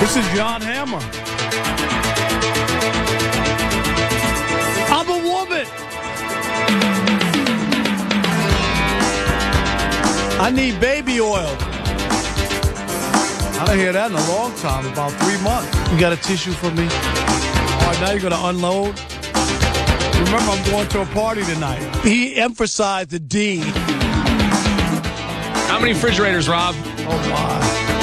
This is John Hammer. I'm a woman. I need baby oil. I don't hear that in a long time, about 3 months. You got a tissue for me? All right, now you're going to unload? Remember, I'm going to a party tonight. He emphasized the D. How many refrigerators, Rob? Oh, my.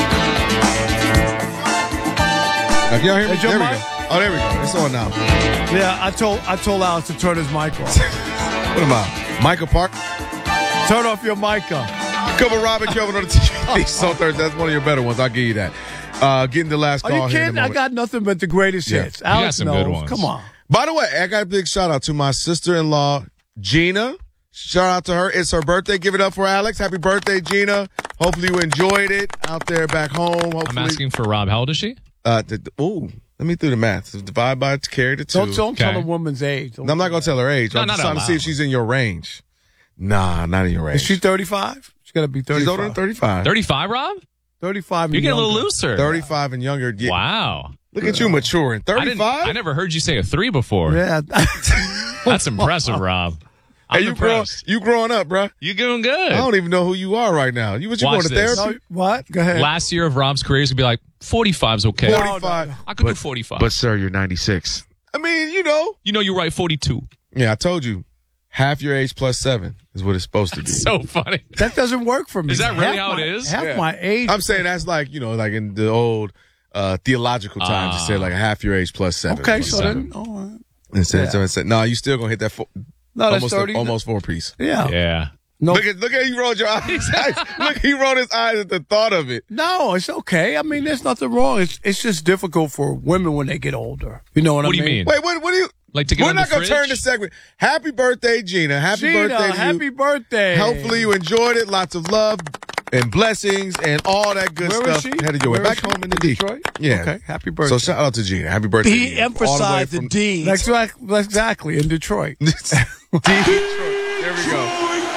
Now, can y'all hear me? Is your There we mic? go. Oh, there we go. It's on now. Yeah, I told Alex to turn his mic off. What am I? Michael Park? Turn off your mic. Come on, Robin Kelvin on the TV. So Thursday. That's one of your better ones. I'll give you that. Getting the last Are call you here in a kidding? I moment. got nothing but the greatest hits. Alex got some knows. good ones. Come on. By the way, I got a big shout out to my sister-in-law, Gina. Shout out to her. It's her birthday. Give it up for Alex. Happy birthday, Gina. Hopefully you enjoyed it out there back home. Hopefully, I'm asking for Rob. How old is she? let me do the math. So divide by carry the 2. Don't tell a woman's age. I'm not going to tell her age. No, I'm not just trying to out see if loud. she's in your range. Nah, not in your range. Is she 35? She's got to be 35. She's older than 35. 35, Rob? 35 You're and getting a little younger. looser. 35 and younger. Yeah. Wow. Look at you maturing. I 35? never heard you say a 3 before. Yeah. That's impressive, Rob. I'm Hey, impressed. you growing up, bruh. You're doing good. I don't even know who you are right now. You Watch going to this. therapy? No, what? Go ahead. Last year of Rob's career is going to be like, 45's okay. 45. I could do 45. But, sir, you're 96. I mean, you know. You know you're right, 42. Yeah, I told you. Half your age plus 7 is what it's supposed to be. So funny. That doesn't work for me. Is that really Half how it my- is? Half Yeah. my age. I'm saying that's like, like in the old theological times, you say like half your age plus 7. Okay, so then. All right. Instead, no, you still going to hit that No, that's 30. almost 4 piece. Yeah. Yeah. No, Look at he rolled your eyes. Look, he rolled his eyes at the thought of it. no, it's okay. I mean, there's nothing wrong. It's just difficult for women when they get older. You know what I mean? What do you mean? Wait, what do you? Like to get We're on the not going to fridge? turn the segment. Happy birthday, Gina. Happy Gina, birthday to you. happy birthday. Hopefully you enjoyed it. Lots of love and blessings and all that good Where stuff. is she? Headed your way Where back is she? home in the D. Detroit? Yeah. Okay, happy birthday. So shout out to Gina. Happy birthday. to He you. emphasized the D. Exactly, in Detroit. Detroit. There we go.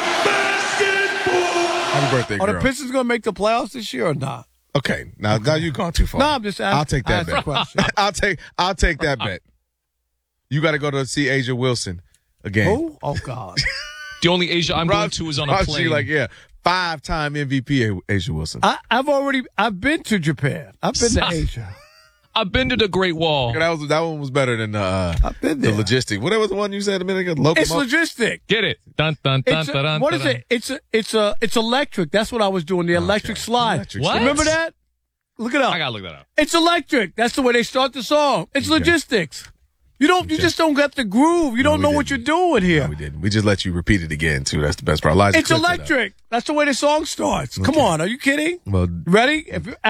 Happy birthday, Are girl. the Pistons going to make the playoffs this year or not? Okay, now you've gone too far. No, I'm just asking. I'll take that Ask a bet. question. I'll take that bet. You got to go to see Asia Wilson again. Who? Oh, God. The only Asia I'm going to is on a Rob, plane. she like, yeah, 5-time MVP Asia Wilson. I've been to Japan. I've been to Asia. I've been to the Great Wall. That one was better than I've been the there. logistic. What was the one you said a minute ago? It's logistic. Get it. Dun, dun, dun, It's dun, dun, what is dun. it? It's electric. That's what I was doing. The electric slide. Electric What? Remember that? Look it up. I got to look that up. It's electric. That's the way they start the song. It's logistics. You just don't get the groove. You don't we know what you're didn't. doing here. No, we didn't. We just let you repeat it again, too. That's the best part. Elijah It's clipped it up. electric. That's the way the song starts. Come on. Are you kidding? Well, Ready? If you